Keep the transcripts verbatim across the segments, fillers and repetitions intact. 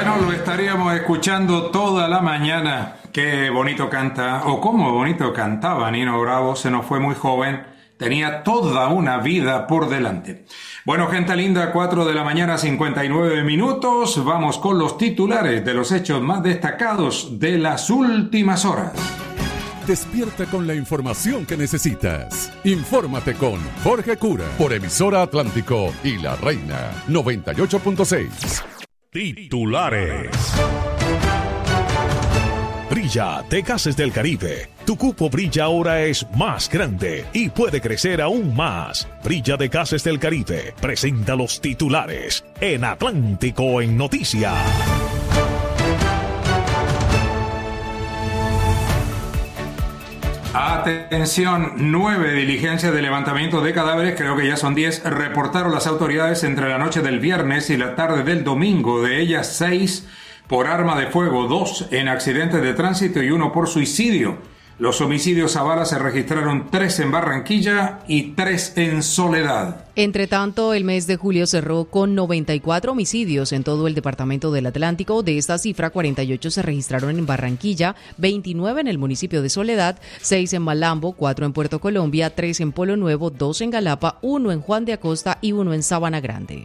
Bueno, lo estaríamos escuchando toda la mañana. Qué bonito canta, o cómo bonito cantaba Nino Bravo. Se nos fue muy joven, tenía toda una vida por delante. Bueno, gente linda, cuatro de la mañana, cincuenta y nueve minutos. Vamos con los titulares de los hechos más destacados de las últimas horas. Despierta con la información que necesitas. Infórmate con Jorge Cura por Emisora Atlántico y La Reina noventa y ocho punto seis. Titulares. Brilla de Gases del Caribe. Tu cupo Brilla ahora es más grande y puede crecer aún más. Brilla de Gases del Caribe presenta los titulares en Atlántico en Noticias. Atención, nueve diligencias de levantamiento de cadáveres, creo que ya son diez, reportaron las autoridades entre la noche del viernes y la tarde del domingo. De ellas, seis por arma de fuego, dos en accidentes de tránsito y uno por suicidio. Los homicidios a bala se registraron tres en Barranquilla y tres en Soledad. Entre tanto, el mes de julio cerró con noventa y cuatro homicidios en todo el departamento del Atlántico. De esta cifra, cuarenta y ocho se registraron en Barranquilla, veintinueve en el municipio de Soledad, seis en Malambo, cuatro en Puerto Colombia, tres en Polo Nuevo, dos en Galapa, uno en Juan de Acosta y uno en Sabana Grande.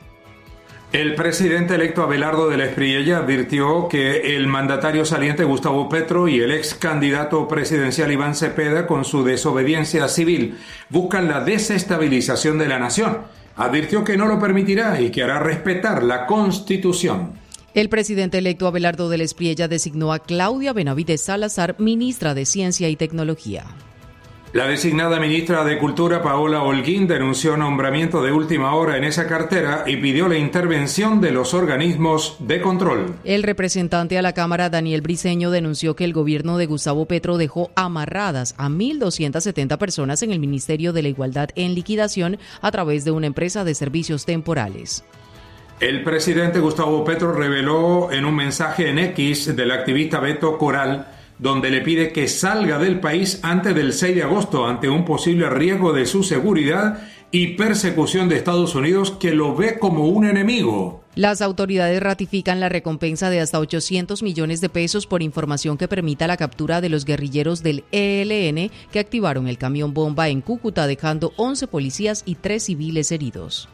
El presidente electo Abelardo de la Espriella advirtió que el mandatario saliente Gustavo Petro y el ex candidato presidencial Iván Cepeda, con su desobediencia civil, buscan la desestabilización de la nación. Advirtió que no lo permitirá y que hará respetar la Constitución. El presidente electo Abelardo de la Espriella designó a Claudia Benavides Salazar ministra de Ciencia y Tecnología. La designada ministra de Cultura, Paola Holguín, denunció nombramiento de última hora en esa cartera y pidió la intervención de los organismos de control. El representante a la Cámara, Daniel Briceño, denunció que el gobierno de Gustavo Petro dejó amarradas a mil doscientas setenta personas en el Ministerio de la Igualdad en liquidación a través de una empresa de servicios temporales. El presidente Gustavo Petro reveló en un mensaje en X del activista Beto Coral, donde le pide que salga del país antes del seis de agosto ante un posible riesgo de su seguridad y persecución de Estados Unidos, que lo ve como un enemigo. Las autoridades ratifican la recompensa de hasta ochocientos millones de pesos por información que permita la captura de los guerrilleros del E L N que activaron el camión bomba en Cúcuta, dejando once policías y tres civiles heridos.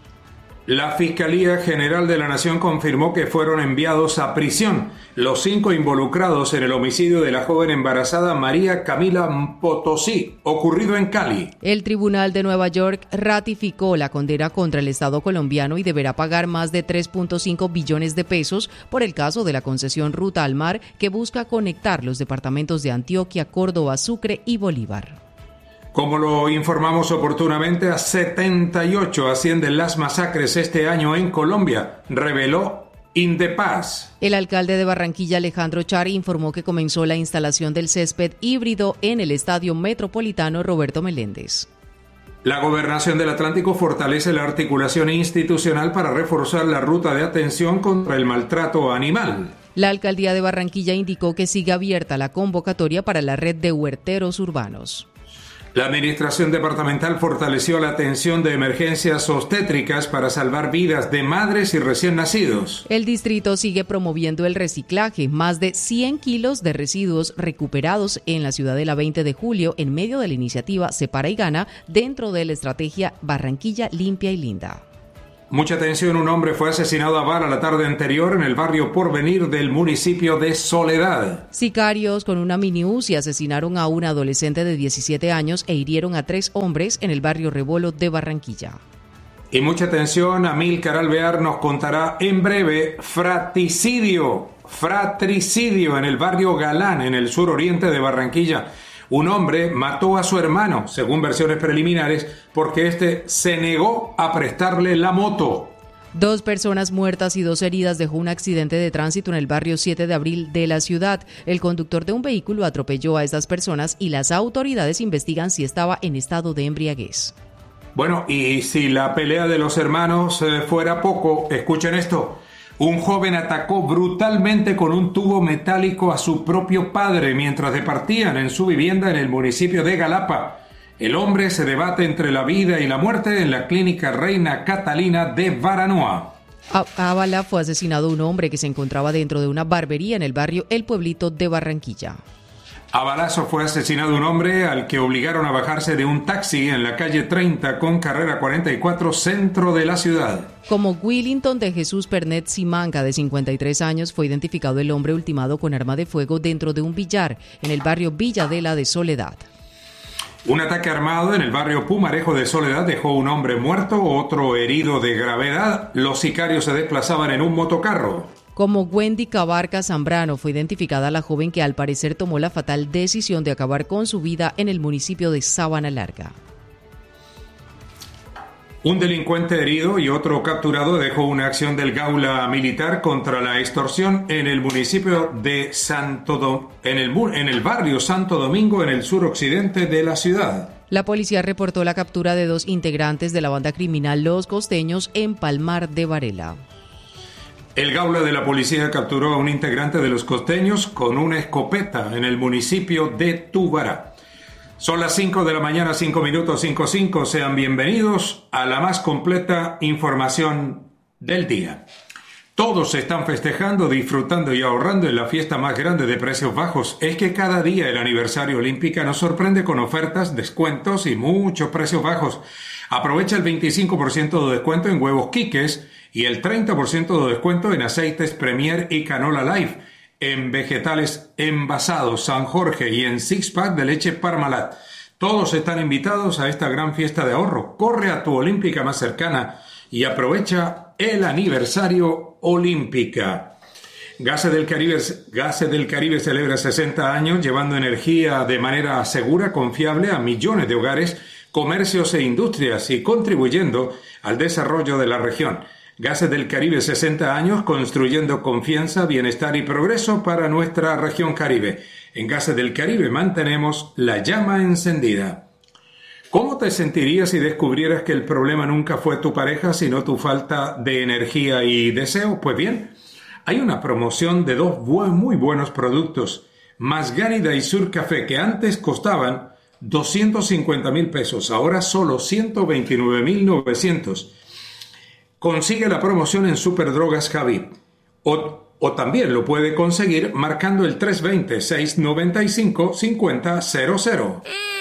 La Fiscalía General de la Nación confirmó que fueron enviados a prisión los cinco involucrados en el homicidio de la joven embarazada María Camila Potosí, ocurrido en Cali. El Tribunal de Nueva York ratificó la condena contra el Estado colombiano y deberá pagar más de tres punto cinco billones de pesos por el caso de la concesión Ruta al Mar, que busca conectar los departamentos de Antioquia, Córdoba, Sucre y Bolívar. Como lo informamos oportunamente, a setenta y ocho ascienden las masacres este año en Colombia, reveló Indepaz. El alcalde de Barranquilla, Alejandro Char, informó que comenzó la instalación del césped híbrido en el Estadio Metropolitano Roberto Meléndez. La Gobernación del Atlántico fortalece la articulación institucional para reforzar la ruta de atención contra el maltrato animal. La alcaldía de Barranquilla indicó que sigue abierta la convocatoria para la red de huerteros urbanos. La administración departamental fortaleció la atención de emergencias obstétricas para salvar vidas de madres y recién nacidos. El distrito sigue promoviendo el reciclaje. Más de cien kilos de residuos recuperados en la ciudad de la veinte de julio en medio de la iniciativa Separa y Gana dentro de la estrategia Barranquilla Limpia y Linda. Mucha atención, un hombre fue asesinado a bala la tarde anterior en el barrio Porvenir del municipio de Soledad. Sicarios con una mini Uzi asesinaron a un adolescente de diecisiete años e hirieron a tres hombres en el barrio Rebolo de Barranquilla. Y mucha atención, Amílcar Alvear nos contará en breve fratricidio, fratricidio en el barrio Galán, en el suroriente de Barranquilla. Un hombre mató a su hermano, según versiones preliminares, porque éste se negó a prestarle la moto. Dos personas muertas y dos heridas dejó un accidente de tránsito en el barrio siete de abril de la ciudad. El conductor de un vehículo atropelló a estas personas y las autoridades investigan si estaba en estado de embriaguez. Bueno, y si la pelea de los hermanos eh, fuera poco, escuchen esto. Un joven atacó brutalmente con un tubo metálico a su propio padre mientras departían en su vivienda en el municipio de Galapa. El hombre se debate entre la vida y la muerte en la clínica Reina Catalina de Baranoa. A, a bala fue asesinado un hombre que se encontraba dentro de una barbería en el barrio El Pueblito de Barranquilla. A balazo fue asesinado un hombre al que obligaron a bajarse de un taxi en la calle treinta con carrera cuarenta y cuatro, centro de la ciudad. Como Willington de Jesús Pernet Simanca, de cincuenta y tres años, fue identificado el hombre ultimado con arma de fuego dentro de un billar en el barrio Villadela de Soledad. Un ataque armado en el barrio Pumarejo de Soledad dejó un hombre muerto, otro herido de gravedad. Los sicarios se desplazaban en un motocarro. Como Wendy Cabarca Zambrano, fue identificada la joven que al parecer tomó la fatal decisión de acabar con su vida en el municipio de Sabana Larga. Un delincuente herido y otro capturado dejó una acción del Gaula militar contra la extorsión en el municipio de Santo Do- en el, en el barrio Santo Domingo, en el suroccidente de la ciudad. La policía reportó la captura de dos integrantes de la banda criminal Los Costeños en Palmar de Varela. El Gaula de la policía capturó a un integrante de Los Costeños con una escopeta en el municipio de Tubará. Son las cinco de la mañana, cinco minutos, cinco cinco. Sean bienvenidos a la más completa información del día. Todos están festejando, disfrutando y ahorrando en la fiesta más grande de precios bajos. Es que cada día el aniversario Olímpica nos sorprende con ofertas, descuentos y muchos precios bajos. Aprovecha el veinticinco por ciento de descuento en huevos Quiques y el treinta por ciento de descuento en aceites Premier y Canola Life, en vegetales envasados San Jorge y en six pack de leche Parmalat. Todos están invitados a esta gran fiesta de ahorro. Corre a tu Olímpica más cercana y aprovecha el aniversario Olímpica. Gases del Caribe, Gases del Caribe celebra sesenta años llevando energía de manera segura, confiable a millones de hogares, comercios e industrias y contribuyendo al desarrollo de la región. Gases del Caribe, sesenta años construyendo confianza, bienestar y progreso para nuestra región Caribe. En Gases del Caribe mantenemos la llama encendida. ¿Cómo te sentirías si descubrieras que el problema nunca fue tu pareja, sino tu falta de energía y deseo? Pues bien, hay una promoción de dos bu- muy buenos productos, Masgánida y Sur Café, que antes costaban doscientos cincuenta mil pesos, ahora solo ciento veintinueve mil novecientos. Consigue la promoción en Superdrogas Javi, o, o también lo puede conseguir marcando el tres dos cero, seiscientos noventa y cinco, cincuenta cero cero.